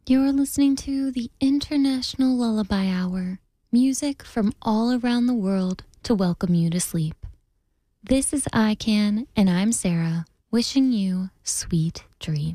You're listening to the International Lullaby Hour, music from all around the world to welcome you to sleep. This is ICANN, and I'm Sarah, wishing you sweet dreams.